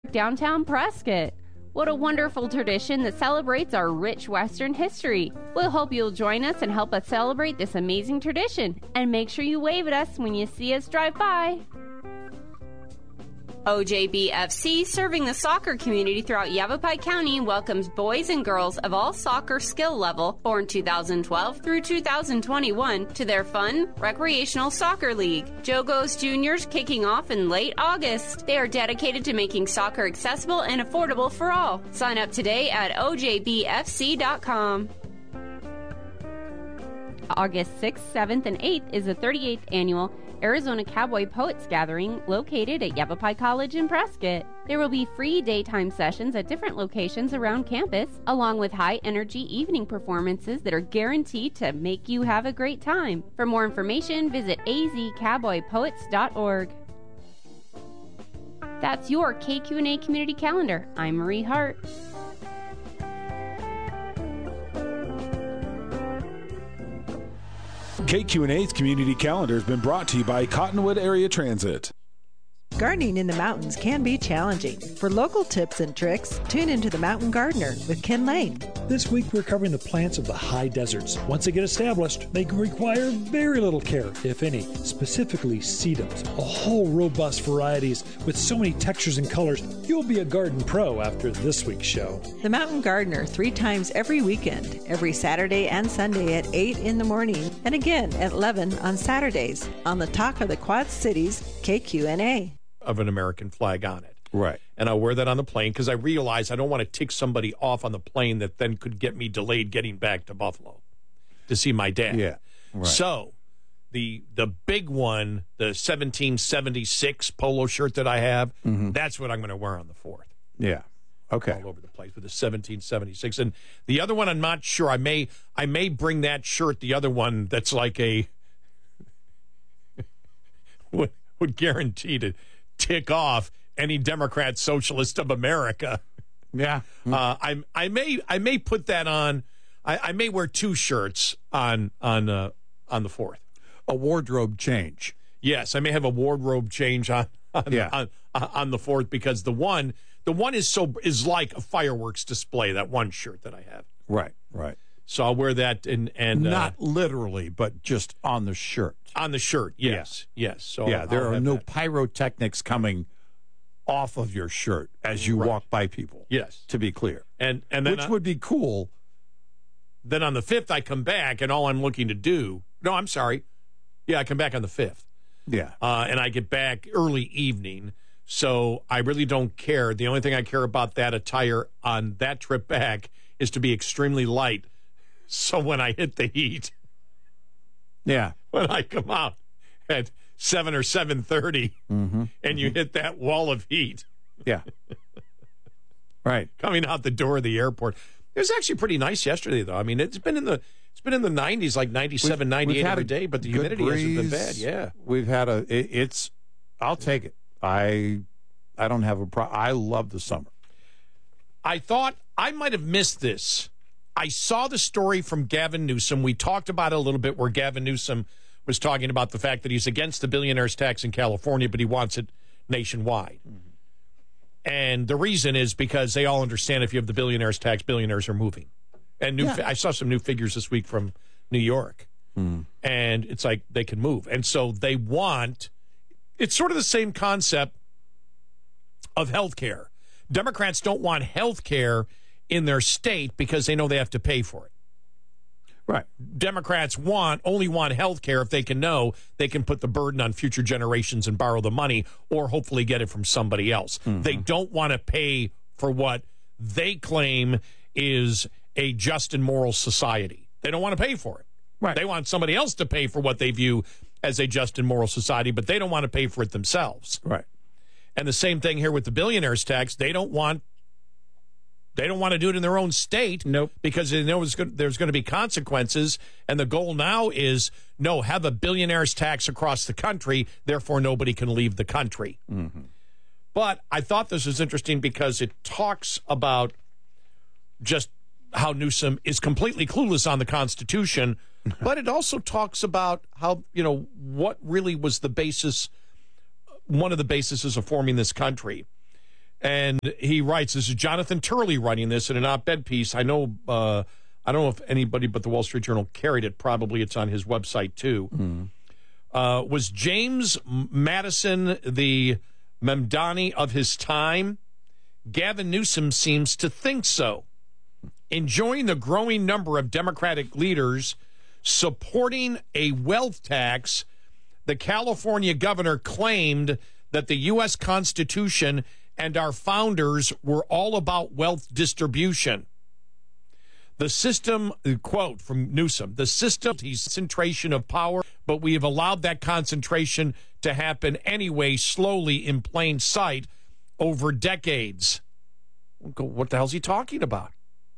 Downtown Prescott. What a wonderful tradition that celebrates our rich Western history. We'll hope you'll join us and help us celebrate this amazing tradition. And make sure you wave at us when you see us drive by. OJBFC, serving the soccer community throughout Yavapai County, welcomes boys and girls of all soccer skill level, born 2012 through 2021, to their fun, recreational soccer league. Jogos Juniors kicking off in late August. They are dedicated to making soccer accessible and affordable for all. Sign up today at ojbfc.com. August 6th, 7th, and 8th is the 38th annual Arizona Cowboy Poets Gathering located at Yavapai College in Prescott. There will be free daytime sessions at different locations around campus, along with high-energy evening performances that are guaranteed to make you have a great time. For more information, visit azcowboypoets.org. That's your KQ&A Community Calendar. I'm Marie Hart. KQ&A's Community Calendar has been brought to you by Cottonwood Area Transit. Gardening in the mountains can be challenging. For local tips and tricks, tune into The Mountain Gardener with Ken Lane. This week we're covering the plants of the high deserts. Once they get established, they require very little care, if any, specifically sedums, a whole robust varieties with so many textures and colors. You'll be a garden pro after this week's show. The Mountain Gardener, 3 times every weekend, every Saturday and Sunday at 8 in the morning, and again at 11 on Saturdays, on the Talk of the Quad Cities, KQ&A. Of an American flag on it. Right. And I'll wear that on the plane because I realize I don't want to tick somebody off on the plane that then could get me delayed getting back to Buffalo to see my dad. Yeah. Right. So the big one, the 1776 polo shirt that I have, that's what I'm going to wear on the 4th. Yeah. Okay. All over the place with the 1776. And the other one, I'm not sure. I may bring that shirt, the other one that's like a would guarantee to tick off any Democrat Socialist of America. Yeah. I may put that on. I may wear 2 shirts on the 4th. A wardrobe change. Yes, I may have a wardrobe change on the 4th because the one is like a fireworks display, that one shirt that I have. Right, right. So I'll wear that and not literally, but just on the shirt. On the shirt, yes, yes. So yeah, there are no that. pyrotechnics coming off of your shirt as you walk by people. Yes, to be clear, and then which would be cool. Then on the 5th, I come back, and all I'm looking to do. No, I'm sorry. Yeah, I come back on the 5th. Yeah, and I get back early evening, so I really don't care. The only thing I care about that attire on that trip back is to be extremely light. So when I hit the heat, when I come out at 7 or 7:30, and you hit that wall of heat, right, coming out the door of the airport. It was actually pretty nice yesterday, though. I mean, it's been in the 90s, like 97, 98 every day, but the humidity hasn't been bad. Yeah, we've had I'll take it. I don't have a problem. I love the summer. I thought I might have missed this. I saw the story from Gavin Newsom. We talked about it a little bit where Gavin Newsom was talking about the fact that he's against the billionaire's tax in California, but he wants it nationwide. And the reason is because they all understand if you have the billionaire's tax, billionaires are moving. And I saw some new figures this week from New York. And it's like they can move. And so they want, it's sort of the same concept of health care. Democrats don't want health care in their state because they know they have to pay for it. Right. Democrats only want health care if they can know they can put the burden on future generations and borrow the money or hopefully get it from somebody else. They don't want to pay for what they claim is a just and moral society. They don't want to pay for it. Right. They want somebody else to pay for what they view as a just and moral society, but they don't want to pay for it themselves. Right. And the same thing here with the billionaire's tax. They don't want to do it in their own state. Nope. Because they know there's going to be consequences. And the goal now is, have a billionaire's tax across the country, therefore nobody can leave the country. But I thought this was interesting because it talks about just how Newsom is completely clueless on the Constitution, but it also talks about how, what really was the basis, one of the bases of forming this country. And he writes, this is Jonathan Turley writing this in an op-ed piece. I know, I don't know if anybody but the Wall Street Journal carried it. Probably it's on his website, too. Was James Madison the Mamdani of his time? Gavin Newsom seems to think so. Enjoying the growing number of Democratic leaders supporting a wealth tax, the California governor claimed that the U.S. Constitution and our founders were all about wealth distribution. The system, quote from Newsom, the system is concentration of power, but we have allowed that concentration to happen anyway, slowly in plain sight over decades. What the hell's he talking about?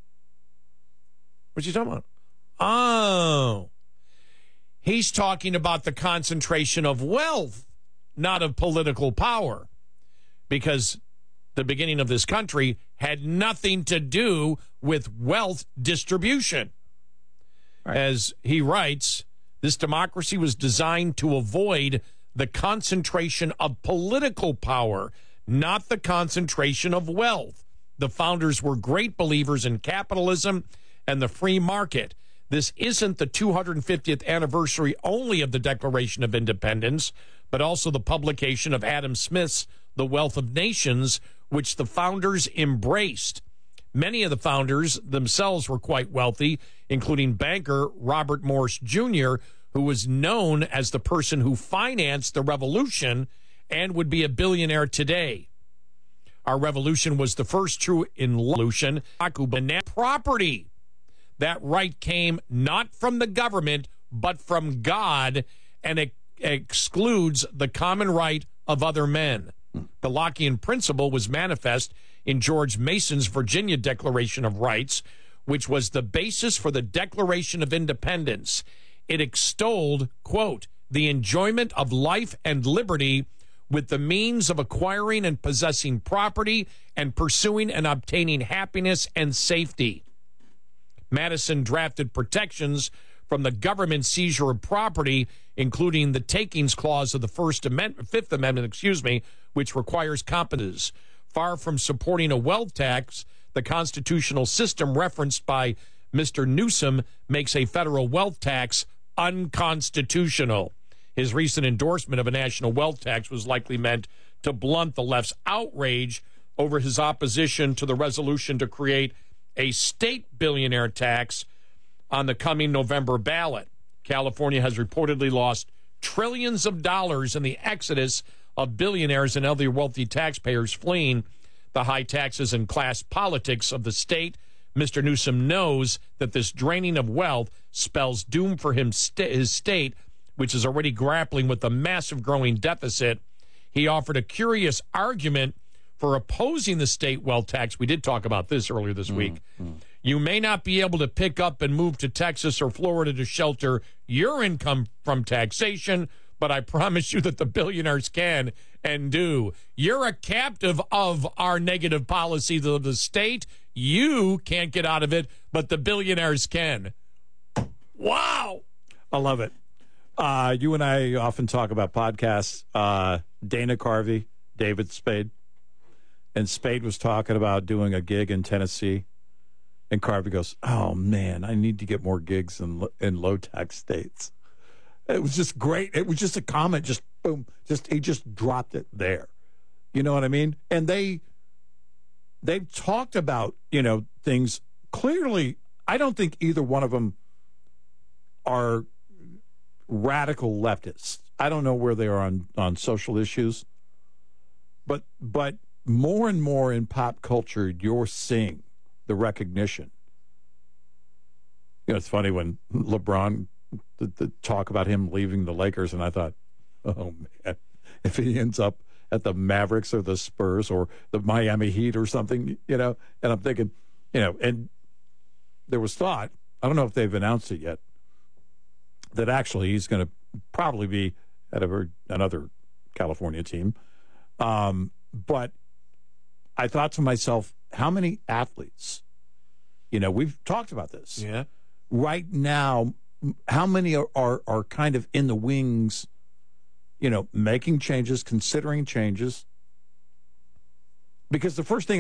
What's he talking about? Oh, he's talking about the concentration of wealth, not of political power, because the beginning of this country had nothing to do with wealth distribution. Right. As he writes, this democracy was designed to avoid the concentration of political power, not the concentration of wealth. The founders were great believers in capitalism and the free market. This isn't the 250th anniversary only of the Declaration of Independence, but also the publication of Adam Smith's The Wealth of Nations, which the founders embraced. Many of the founders themselves were quite wealthy, including banker Robert Morris Jr., who was known as the person who financed the revolution and would be a billionaire today. Our revolution was the first true revolution. Property. That right came not from the government, but from God, and it excludes the common right of other men. The Lockean principle was manifest in George Mason's Virginia Declaration of Rights, which was the basis for the Declaration of Independence. It extolled, quote, the enjoyment of life and liberty with the means of acquiring and possessing property and pursuing and obtaining happiness and safety. Madison drafted protections from the government seizure of property, including the takings clause of the Fifth Amendment, which requires competence. Far from supporting a wealth tax, the constitutional system referenced by Mr. Newsom makes a federal wealth tax unconstitutional. His recent endorsement of a national wealth tax was likely meant to blunt the left's outrage over his opposition to the resolution to create a state billionaire tax on the coming November ballot. California has reportedly lost trillions of dollars in the exodus of billionaires and other wealthy taxpayers fleeing the high taxes and class politics of the state. Mr. Newsom knows that this draining of wealth spells doom for his state, which is already grappling with a massive growing deficit. He offered a curious argument for opposing the state wealth tax. We did talk about this earlier this week. You may not be able to pick up and move to Texas or Florida to shelter your income from taxation, but I promise you that the billionaires can and do. You're a captive of our negative policies of the state. You can't get out of it, but the billionaires can. Wow. I love it. You and I often talk about podcasts. Dana Carvey, David Spade. And Spade was talking about doing a gig in Tennessee. And Carvey goes, oh, man, I need to get more gigs in low-tax states. It was just great. It was just a comment, just boom. He just dropped it there. You know what I mean? And they've talked about, things. Clearly, I don't think either one of them are radical leftists. I don't know where they are on social issues. But more and more in pop culture, you're seeing the recognition. It's funny when LeBron, the talk about him leaving the Lakers, and I thought, oh, man, if he ends up at the Mavericks or the Spurs or the Miami Heat or something, and I'm thinking, and there was thought, I don't know if they've announced it yet, that actually he's going to probably be at another California team. But I thought to myself, how many athletes, we've talked about this. Yeah. Right now, how many are kind of in the wings, making changes, considering changes, Because the first thing